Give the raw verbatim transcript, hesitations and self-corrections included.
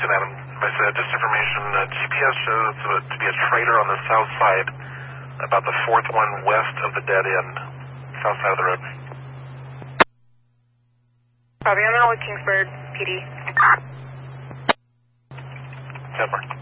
looking at them. But uh, just information, uh, G P S shows uh, to be a trailer on the south side, about the fourth one west of the dead end, south side of the road. Copy, I'm out with Kingsburg P D. Pepper.